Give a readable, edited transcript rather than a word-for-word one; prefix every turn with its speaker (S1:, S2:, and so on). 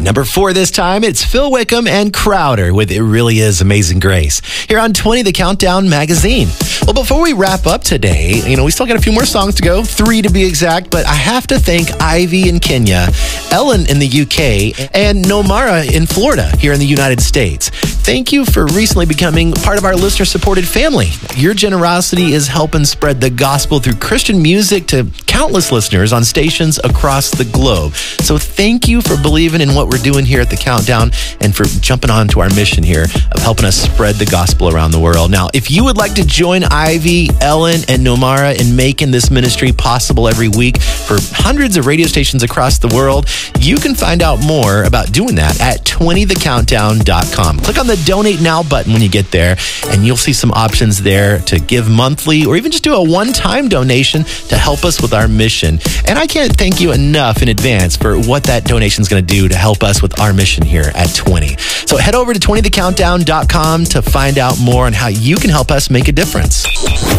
S1: At number 4 this time, it's Phil Wickham and Crowder with It Really Is Amazing Grace. Here on 20, the Countdown magazine. Well, before we wrap up today, we still got a few more songs to go, 3 to be exact, but I have to thank Ivy in Kenya, Ellen in the UK, and Nomara in Florida here in the United States. Thank you for recently becoming part of our listener-supported family. Your generosity is helping spread the gospel through Christian music to countless listeners on stations across the globe. So thank you for believing in what we're doing here at the Countdown and for jumping on to our mission here of helping us spread the gospel around the world. Now, if you would like to join Ivy, Ellen, and Nomara in making this ministry possible every week for hundreds of radio stations across the world, you can find out more about doing that at 20thecountdown.com. Click on the Donate Now button when you get there, and you'll see some options there to give monthly or even just do a one-time donation to help us with our mission. And I can't thank you enough in advance for what that donation is going to do to help us with our mission here at 20. So head over to 20thecountdown.com to find out more on how you can help us make a difference.